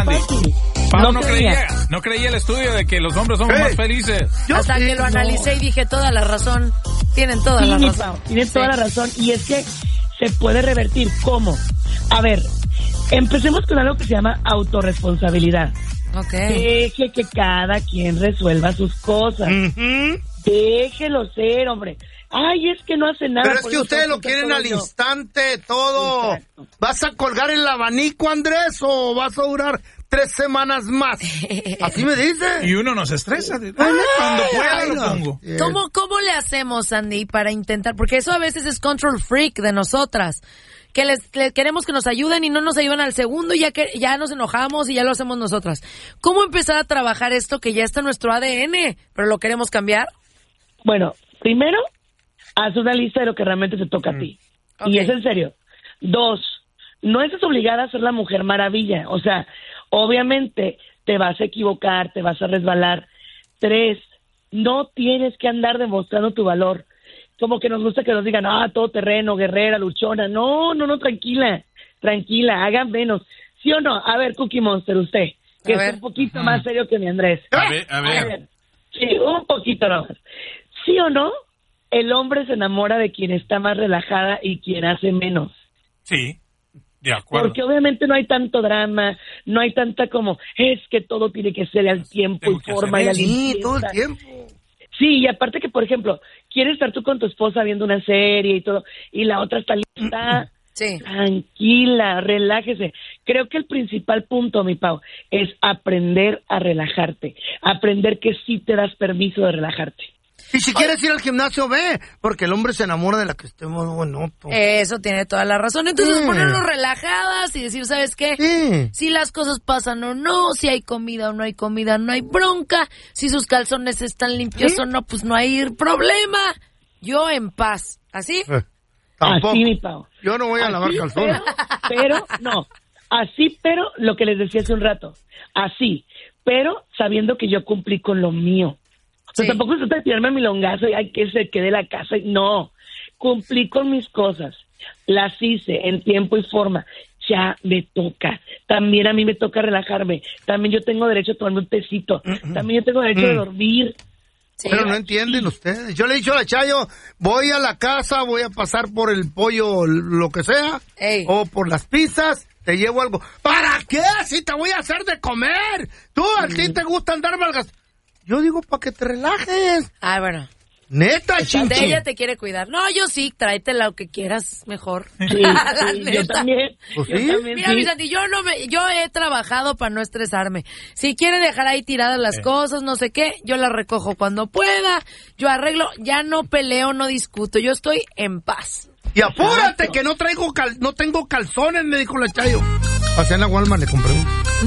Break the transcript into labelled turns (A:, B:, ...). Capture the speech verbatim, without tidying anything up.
A: fácil.
B: Pablo no, no creía, creía, no creía el estudio de que los hombres somos hey. más felices.
C: Yo Hasta sí, que lo analicé no. y dije, toda la razón, tienen toda sí, la razón.
A: Pau, tienen sí. toda la razón, y es que se puede revertir. ¿Cómo? A ver, empecemos con algo que se llama autorresponsabilidad.
C: Okay.
A: Deje que cada quien resuelva sus cosas. Uh-huh. Déjelo ser, hombre. Ay, es que no hace nada.
D: Pero es que ustedes lo quieren al yo. instante, todo. Exacto. ¿Vas a colgar el abanico, Andrés, o vas a durar tres semanas más? Así me dice.
B: Y uno nos estresa. Ay, cuando pueda ay, lo no. pongo.
C: ¿Cómo, ¿Cómo le hacemos, Andy, para intentar? Porque eso a veces es control freak de nosotras. Que les, les queremos que nos ayuden y no nos ayudan al segundo y ya que ya nos enojamos y ya lo hacemos nosotras. ¿Cómo empezar a trabajar esto que ya está en nuestro A D N, pero lo queremos cambiar?
A: Bueno, primero, haz una lista de lo que realmente te toca mm. a ti. Okay. Y es en serio. Dos, no estás obligada a ser la Mujer Maravilla. O sea, obviamente te vas a equivocar, te vas a resbalar. Tres, no tienes que andar demostrando tu valor. Como que nos gusta que nos digan, ah, todo terreno, guerrera, luchona. No, no, no, tranquila, tranquila, hagan menos. ¿Sí o no? A ver, Cookie Monster, usted, que a es ver. un poquito uh-huh. más serio que mi Andrés.
B: A ver, a ver. A ver.
A: Sí, un poquito nomás. ¿Sí o no? El hombre se enamora de quien está más relajada y quien hace menos.
B: Sí, de acuerdo.
A: Porque obviamente no hay tanto drama, no hay tanta como, es que todo tiene que ser al tiempo Tengo y forma y al
D: Sí, todo el tiempo.
A: Sí, y aparte que, por ejemplo, quieres estar tú con tu esposa viendo una serie y todo, y la otra está lista.
C: Sí.
A: Tranquila, relájese. Creo que el principal punto, mi Pau, es aprender a relajarte. Aprender que sí te das permiso de relajarte.
D: Y si quieres ir al gimnasio, ve, porque el hombre se enamora de la que estemos bueno.
C: Eso tiene toda la razón. Entonces, sí. ponernos relajadas y decir, ¿sabes qué?
D: Sí.
C: Si las cosas pasan o no, si hay comida o no hay comida, no hay bronca. Si sus calzones están limpios ¿Sí? o no, pues no hay problema. Yo en paz. ¿Así?
D: Eh, tampoco.
A: Así, mi Pau.
D: Yo no voy a
A: así,
D: lavar calzones.
A: Pero, pero, no. Así, pero, lo que les decía hace un rato. Así, pero sabiendo que yo cumplí con lo mío. O sea, sí. tampoco se trata de tirarme mi longazo y hay que se quede la casa. No, cumplí con mis cosas, las hice en tiempo y forma. Ya me toca. También a mí me toca relajarme. También yo tengo derecho a tomarme un tecito. Mm-hmm. También yo tengo derecho mm. de dormir.
D: Sí, pero no entienden ustedes. Yo le he dicho a la Chayo, voy a la casa, voy a pasar por el pollo, lo que sea, Ey. o por las pizzas, te llevo algo. ¿Para qué? Si te voy a hacer de comer. Tú, a ti mm. te gusta andar malgas. Yo digo, para que te relajes.
C: Ah, bueno.
D: Neta, chinchi.
C: Ella te quiere cuidar. No, yo sí, tráete lo que quieras mejor.
A: Sí, sí, yo también.
D: Pues
A: yo
D: sí.
A: también,
C: Mira,
A: sí.
C: mi Santi, yo no me, yo he trabajado para no estresarme. Si quiere dejar ahí tiradas las eh. cosas, no sé qué, yo las recojo cuando pueda, yo arreglo, ya no peleo, no discuto, yo estoy en paz.
D: Y apúrate, Exacto. que no traigo cal, no tengo calzones, me dijo la Chayo. Pasé en la Walmart, le compré uno.